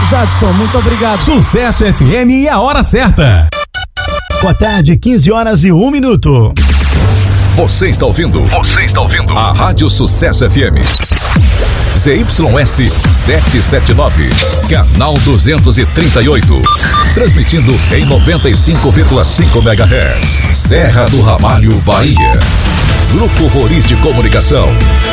Jadson, muito obrigado. Sucesso FM e a hora certa. Boa tarde, 15h01. Você está ouvindo a Rádio Sucesso FM. ZYS 779, canal 238. Transmitindo em 95,5 MHz. Serra do Ramalho, Bahia. Grupo Roriz de Comunicação.